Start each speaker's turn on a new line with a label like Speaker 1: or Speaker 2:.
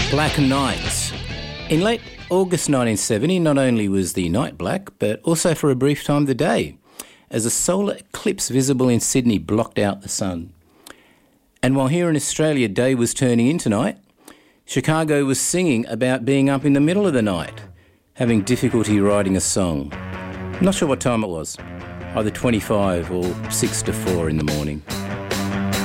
Speaker 1: Black Night. In late August 1970, not only was the night black, but also for a brief time the day, as a solar eclipse visible in Sydney blocked out the sun. And while here in Australia day was turning into night, Chicago was singing about being up in the middle of the night, having difficulty writing a song. I'm not sure what time it was, either 25 or 6 to 4 in the morning.